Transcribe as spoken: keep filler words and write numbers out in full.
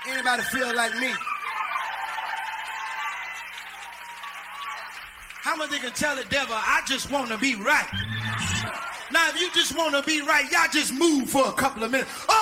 Anybody feel like me? How much they can tell the devil, I just want to be right? Now, if you just want to be right, y'all just move for a couple of minutes. Oh!